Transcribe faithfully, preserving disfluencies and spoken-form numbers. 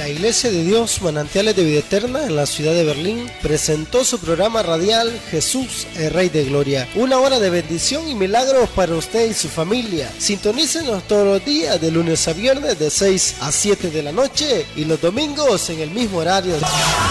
La Iglesia de Dios Manantiales de Vida Eterna en la ciudad de Berlín presentó su programa radial Jesús, el Rey de Gloria. Una hora de bendición y milagros para usted y su familia. Sintonícenos todos los días de lunes a viernes de seis a siete de la noche y los domingos en el mismo horario.